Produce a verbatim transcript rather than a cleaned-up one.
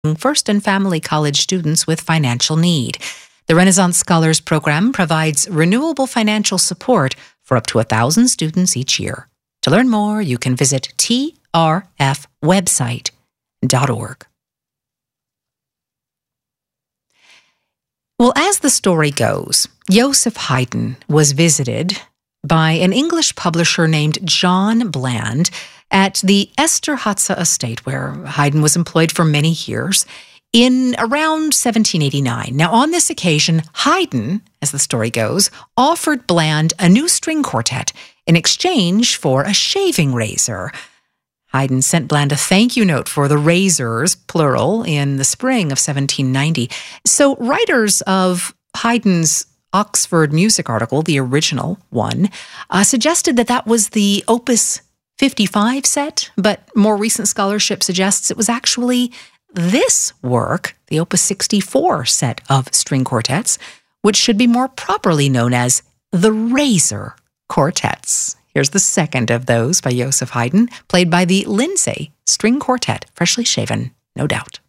First and Family College students with financial need. The Renaissance Scholars Program provides renewable financial support for up to one thousand students each year. To learn more, you can visit t r f website dot org. Well, as the story goes, Joseph Haydn was visited by an English publisher named John Bland at the Esterházy estate, where Haydn was employed for many years, in around seventeen eighty-nine. Now, on this occasion, Haydn, as the story goes, offered Bland a new string quartet in exchange for a shaving razor. Haydn sent Bland a thank you note for the razors, plural, in the spring of seventeen ninety. So writers of Haydn's Oxford Music article, the original one, uh, suggested that that was the Opus fifty-five set, but more recent scholarship suggests it was actually this work, the Opus sixty-four set of string quartets, which should be more properly known as the Razor Quartets. Here's the second of those by Joseph Haydn, played by the Lindsay String Quartet, freshly shaven, no doubt.